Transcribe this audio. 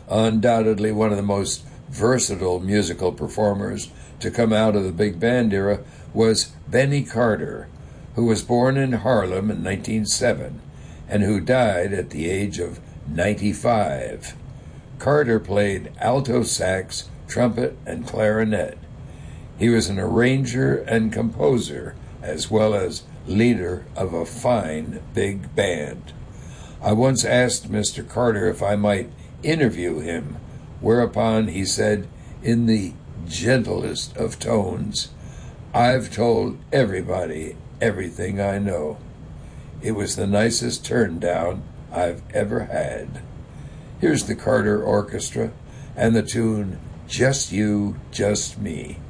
Undoubtedly one of the most versatile musical performers to come out of the big band era was Benny Carter, who was born in Harlem in 1907 and who died at the age of 95. Carter played alto sax, trumpet, and clarinet. He was an arranger and composer, as well as leader of a fine big band. I once asked Mr. Carter if I might interview him, whereupon he said, in the gentlest of tones, "I've told everybody everything I know." It was the nicest turn down I've ever had. Here's the Carter Orchestra and the tune Just You, Just Me.